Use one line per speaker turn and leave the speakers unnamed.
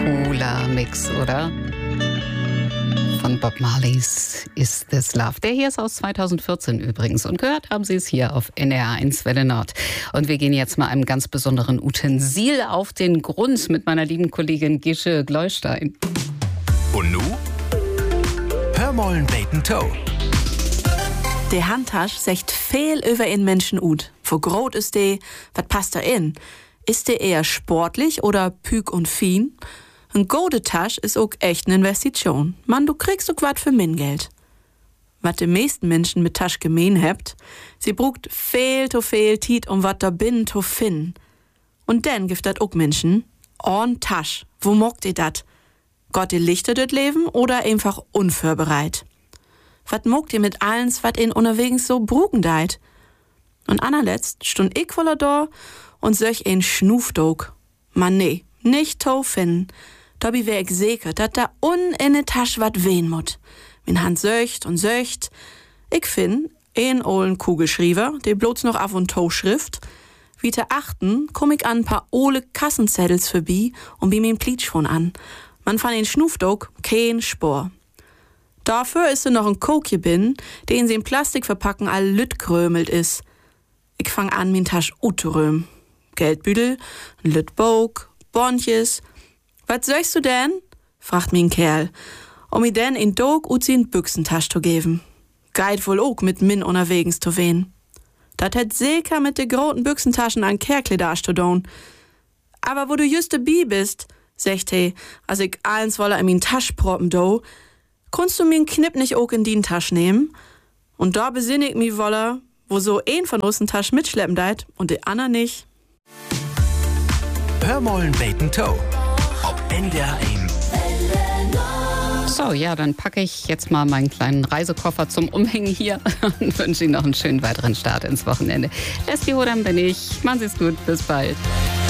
cooler Mix, oder? Von Bob Marley's Is This Love. Der hier ist aus 2014 übrigens. Und gehört haben Sie es hier auf NDR1 Welle Nord. Und wir gehen jetzt mal einem ganz besonderen Utensil auf den Grund mit meiner lieben Kollegin Gische Gleustein.
Und nu? Hör mollen beten Toe.
Der Handtasch sagt viel über einen Menschen ut. Wo groß ist der? Was passt da in? Ist der eher sportlich oder püg und fin? Ein gute Tasch ist auch echt eine Investition. Mann, du kriegst auch was für mein Geld. Was die meisten Menschen mit Tasch gemein habt, sie brugt viel Tiet, um wat da binnen zu finden. Und dann gibt dat auch Menschen, on Tasch, wo mockt ihr dat? Gott ihr Lichter dort leben oder einfach unvorbereit? Wat mockt ihr mit allens, wat in unterwegs so brugen deit? Und anerletzt stund ich voller da und solch ein Schnufdog. Man nee, nicht to finden. Dabei wär ich sicher, dat da in de Tasch wat wehen mut. Min Hand söcht und söcht. Ich find een ollen Kugelschriever, der bloß noch auf und to schrift. Wie te achten, komm ich an ein paar ole Kassenzettels vorbei und bi min Plitsch von an. Man fand den Schnufdog kein Spor. Dafür ist noch ein Kokje bin, den sie in Plastik verpacken all lütt krömelt is. Ich fang an, min Tasch uteröm. Geldbüdel, ein Lüttbog, Bontjes. Was söchst du denn? Fragt min Kerl. Mi denn in Dog in Büchsentasch zu geben. Geit wohl auch mit min unterwegs zu wehen. Dat hätt sicher mit de groten Büchsentaschen an Kerkledasch zu doen. Aber wo du just dabei bist, sagt he, als ich eins wolle in min Tasch proppen do, kannst du min Knipp nicht auch in din Tasch nehmen? Und da besinn ich mi wolle, wo so ein von uns Tasch mitschleppen deit und de Anna nicht.
Hör mollen beten Toe. Ob NDR1.
So, ja, dann packe ich jetzt mal meinen kleinen Reisekoffer zum Umhängen hier und wünsche Ihnen noch einen schönen weiteren Start ins Wochenende. Leslie Hodam bin ich. Machen Sie es gut. Bis bald.